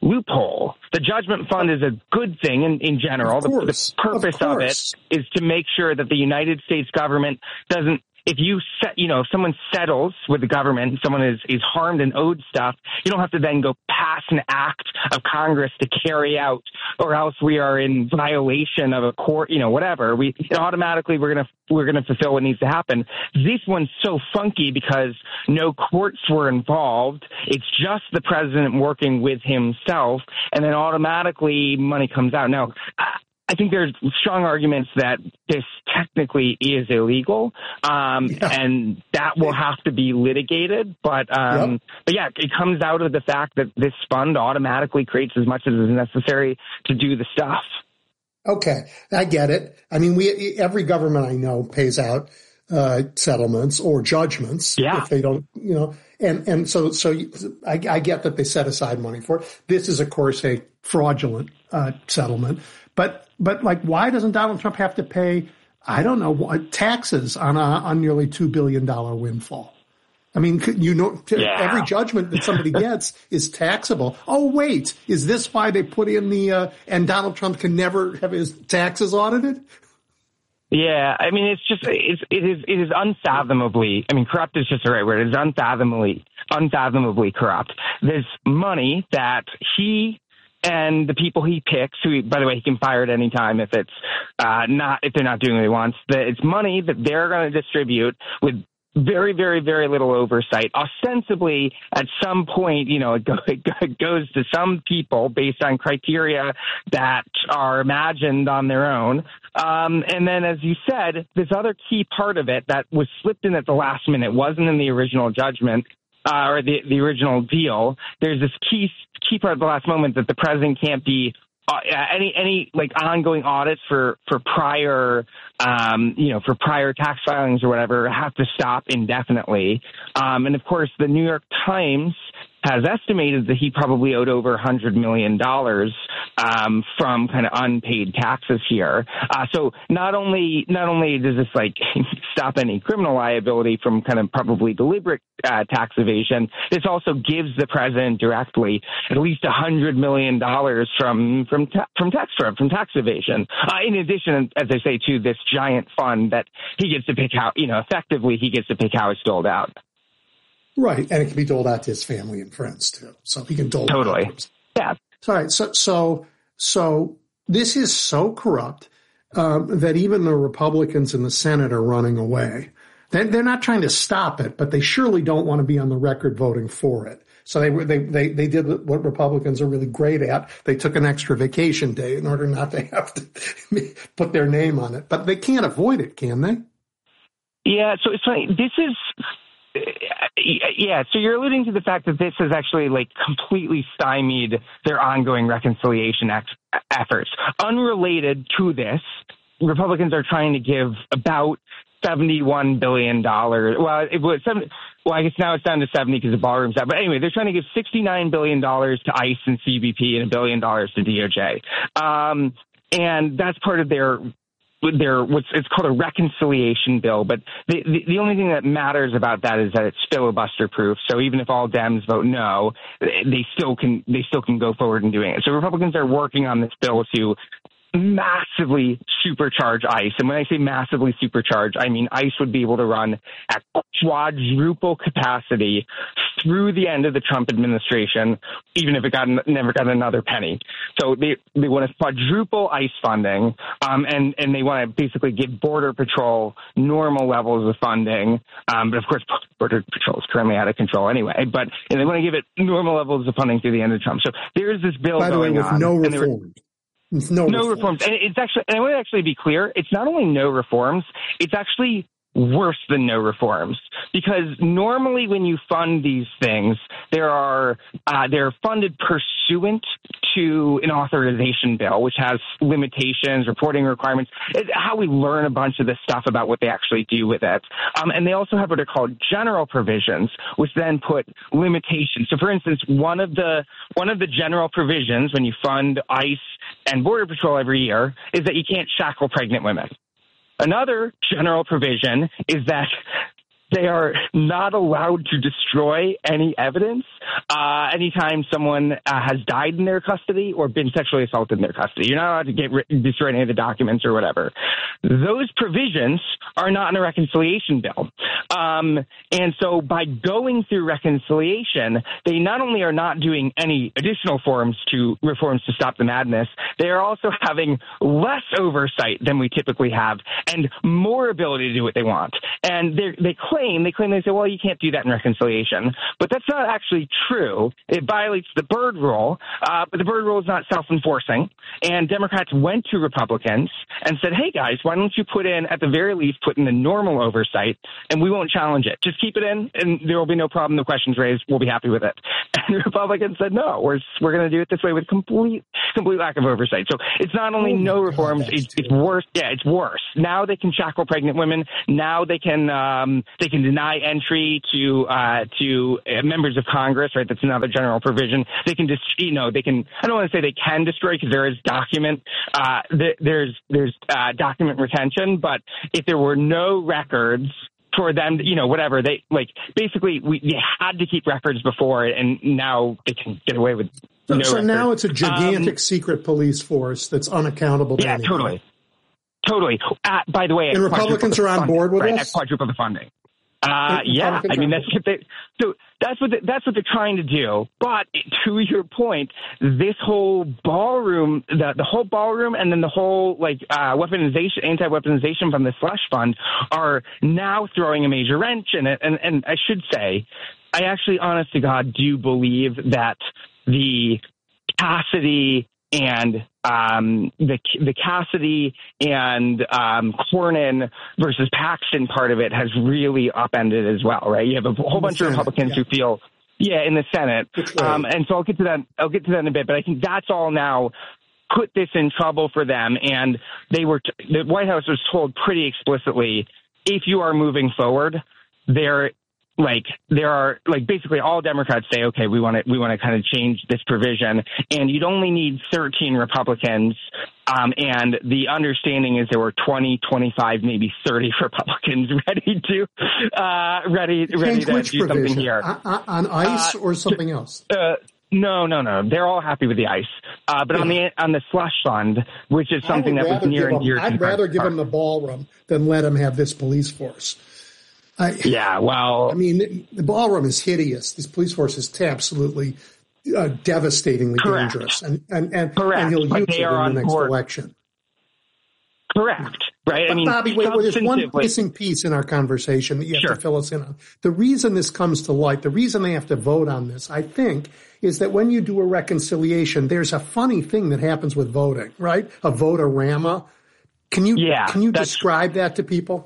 loophole. The judgment fund is a good thing in, in general. The, the purpose of, of it is to make sure that the United States government doesn't, if you set, you know, if someone settles with the government, someone is, is harmed and owed stuff, you don't have to then go pass an act of Congress to carry out, or else we are in violation of a court, you know, whatever. We automatically, we're going to, we're going to fulfill what needs to happen. This one's so funky because no courts were involved. It's just the president working with himself, and then automatically money comes out. Now, I think there's strong arguments that this technically is illegal, um, yeah. and that will have to be litigated. But, um, yep. but yeah, it comes out of the fact that this fund automatically creates as much as is necessary to do the stuff. Okay, I get it. I mean, we every government I know pays out uh, settlements or judgments yeah. if they don't, you know, and and so so I, I get that they set aside money for it. This is, of course, a fraudulent uh, settlement. But, but like, why doesn't Donald Trump have to pay, I don't know, taxes on a on nearly two billion dollars windfall? I mean, you know, yeah. every judgment that somebody gets is taxable. Oh, wait, is this why they put in the, uh, and Donald Trump can never have his taxes audited? Yeah, I mean, it's just, it's, it is, it is unfathomably, I mean, corrupt is just the right word. It is unfathomably, unfathomably corrupt. There's money that he and the people he picks, who, by the way, he can fire at any time if it's uh, not, if they're not doing what he wants. That it's money that they're going to distribute with very, very, very little oversight. Ostensibly, at some point, you know, it, go, it goes to some people based on criteria that are imagined on their own. Um, and then, as you said, this other key part of it that was slipped in at the last minute, wasn't in the original judgment, uh, or the, the original deal. There's this key key part at the last moment that the president can't be uh, any any like ongoing audits for for prior um, you know for prior tax filings or whatever have to stop indefinitely. Um, and of course, the New York Times has estimated that he probably owed over one hundred million dollars um, from kind of unpaid taxes here. Uh, so not only not only does this like stop any criminal liability from kind of probably deliberate uh, tax evasion, this also gives the president directly at least one hundred million dollars from from ta- from tax fraud, from tax evasion. Uh, in addition, as I say, to this giant fund that he gets to pick how, you know, effectively he gets to pick how it's doled out. Right, and it can be doled out to his family and friends too. So he can dole totally. It out. Yeah. All right. So so so this is so corrupt um, that even the Republicans in the Senate are running away. They're, they're not trying to stop it, but they surely don't want to be on the record voting for it. So they they they they did what Republicans are really great at. They took an extra vacation day in order not to have to put their name on it. But they can't avoid it, can they? Yeah. So it's funny. This is. Yeah, so you're alluding to the fact that this has actually like completely stymied their ongoing reconciliation ex- efforts. Unrelated to this, Republicans are trying to give about seventy-one billion dollars. Well, it was seventy, well, I guess now it's down to seventy because the ballroom's out. But anyway, they're trying to give sixty-nine billion dollars to ICE and C B P and a billion dollars to D O J. Um, and that's part of their There, what's it's called a reconciliation bill, but the, the the only thing that matters about that is that it's filibuster proof. So even if all Dems vote no, they still can they still can go forward in doing it. So Republicans are working on this bill to massively supercharge ICE. And when I say massively supercharge, I mean ICE would be able to run at quadruple capacity through the end of the Trump administration, even if it got never got another penny. So they they want to quadruple ICE funding, um, and and they want to basically give Border Patrol normal levels of funding. Um, but of course, Border Patrol is currently out of control anyway. But and they want to give it normal levels of funding through the end of Trump. So there's this bill By the going way, with on. no reform. No, no reforms. reforms. And it's actually, and I want to actually be clear, it's not only no reforms, it's actually worse than no reforms. Because normally when you fund these things, there are, uh, they're funded pursuant to an authorization bill, which has limitations, reporting requirements, it's how we learn a bunch of this stuff about what they actually do with it. Um, and they also have what are called general provisions, which then put limitations. So for instance, one of the, one of the general provisions when you fund ICE and Border Patrol every year is that you can't shackle pregnant women. Another general provision is that they are not allowed to destroy any evidence uh, anytime someone uh, has died in their custody or been sexually assaulted in their custody. You're not allowed to get destroy any of the documents or whatever. Those provisions are not in a reconciliation bill. Um, and so by going through reconciliation, they not only are not doing any additional forms to reforms to stop the madness, they are also having less oversight than we typically have and more ability to do what they want. And they claim, they claim, they say, well, you can't do that in reconciliation. But that's not actually true. It violates the Byrd Rule, uh, but the Byrd Rule is not self-enforcing. And Democrats went to Republicans and said, hey, guys, why don't you put in, at the very least, put in the normal oversight, and we won't challenge it. Just keep it in, and there will be no problem. The questions raised, we'll be happy with it. And the Republicans said, no, we're we're going to do it this way with complete complete lack of oversight. So it's not only oh no reforms, God, it's, it's worse. Yeah, it's worse. Now they can shackle pregnant women. Now they can um, they can deny entry to uh, to uh, members of Congress. Right, that's another general provision. They can just, you know, they can. I don't want to say they can destroy because there is document. Uh, th- there's there's uh, document retention, but if there were no records for them, you know, whatever they like, basically we they had to keep records before, and now they can get away with. So, no so now it's a records. gigantic um, secret police force that's unaccountable to yeah, anyone. totally. Totally. Uh, by the way, and Republicans are on funding, board with right, us. At quadruple the funding. Uh, yeah, I mean that's what they, so that's what they, that's what they're trying to do. But to your point, this whole ballroom, the the whole ballroom, and then the whole like uh, weaponization, anti-weaponization from the slush fund are now throwing a major wrench in it. And and I should say, I actually, honest to God, do believe that the Cassidy and um, the the Cassidy and um, Cornyn versus Paxton part of it has really upended as well, right? You have a whole in bunch Senate, of Republicans yeah. who feel, yeah, in the Senate, um, and so I'll get to that. I'll get to that in a bit, but I think that's all now put this in trouble for them, and they were t- the White House was told pretty explicitly, if you are moving forward, there. Like there are like basically all Democrats say, OK, we want to we want to kind of change this provision. And you'd only need thirteen Republicans. Um, and the understanding is there were twenty, twenty-five, maybe thirty Republicans ready to uh, ready ready to which do provision? something here. On, on ICE uh, or something else? Uh, no, no, no. They're all happy with the ICE. Uh, but yeah. on the on the slush fund, which is something that was near and dear to I'd rather give them the ballroom than let them have this police force. I, yeah, well, I mean, the ballroom is hideous. This police force is absolutely uh, devastatingly correct. dangerous, and and and, correct. and he'll but use they it are in the on next board. election. Correct, right? But I mean, Bobby, wait, wait, there's one like, missing piece in our conversation that you have sure. to fill us in on. The reason this comes to light, the reason they have to vote on this, I think, is that when you do a reconciliation, there's a funny thing that happens with voting, right? A vote-a-rama. Can you yeah, can you describe that to people?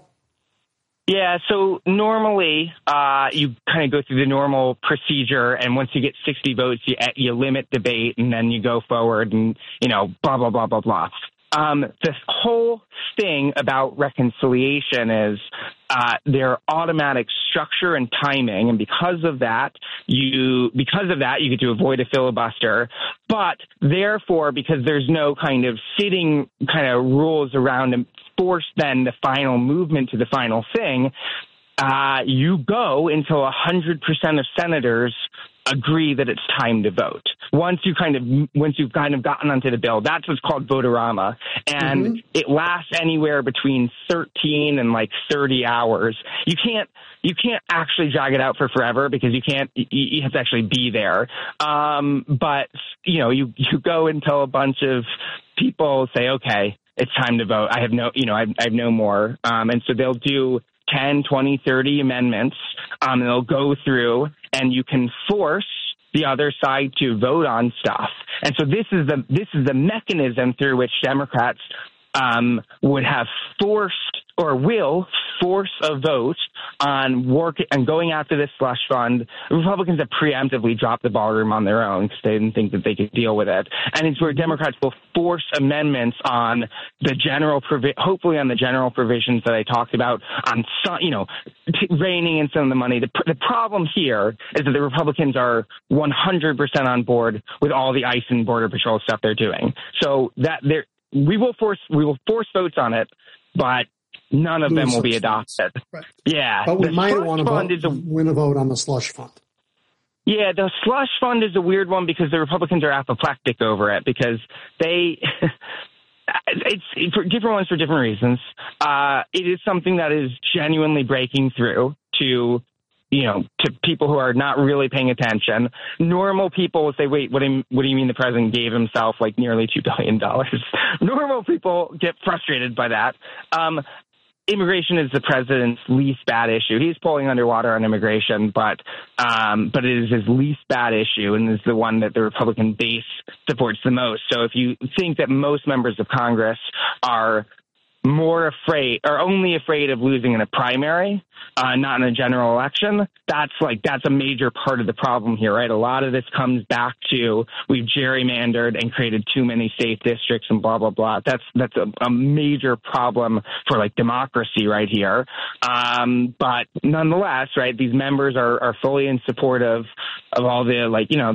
Yeah, so normally uh, you kind of go through the normal procedure, and once you get sixty votes, you you limit debate, and then you go forward, and you know, blah blah blah blah blah. Um, the whole thing about reconciliation is uh, their automatic structure and timing, and because of that, you because of that you get to avoid a filibuster. But therefore, because there's no kind of sitting kind of rules around and force then the final movement to the final thing, uh, you go until one hundred percent of senators agree that it's time to vote. Once you kind of once you've kind of gotten onto the bill, that's what's called vote-a-rama, and mm-hmm. it lasts anywhere between thirteen and like thirty hours. You can't you can't actually drag it out for forever because you can't you have to actually be there. Um, but you know you you go until a bunch of people say, okay, it's time to vote. I have no, you know, I, I have no more. Um, and so they'll do ten, twenty, thirty amendments. Um, and they'll go through, and you can force the other side to vote on stuff. And so this is the this is the mechanism through which Democrats um, would have forced or will force a vote on work and going after this slush fund. Republicans have preemptively dropped the ballroom on their own because they didn't think that they could deal with it. And it's where Democrats will force amendments on the general, provi- hopefully on the general provisions that I talked about, on some, you know, t- reining in some of the money. The, pr- the problem here is that the Republicans are one hundred percent on board with all the ICE and Border Patrol stuff they're doing. So that they're, we will force we will force votes on it, but none of Doing them will be such adopted. Right. Yeah. But we The might slush want to fund vote, is a win a vote on the slush fund. Yeah, the slush fund is a weird one because the Republicans are apoplectic over it because they, it's, it's for different ones for different reasons. Uh, it is something that is genuinely breaking through to, you know, to people who are not really paying attention. Normal people will say, wait, what do you, what do you mean the president gave himself like nearly two billion dollars? Normal people get frustrated by that. Um, Immigration is the president's least bad issue. He's pulling underwater on immigration, but um, but it is his least bad issue and is the one that the Republican base supports the most. So if you think that most members of Congress are more afraid or only afraid of losing in a primary, uh, not in a general election, that's like that's a major part of the problem here, right? A lot of this comes back to we've gerrymandered and created too many safe districts and blah blah blah. That's that's a, a major problem for like democracy right here. Um, but nonetheless, right, these members are, are fully in support of of all the like you know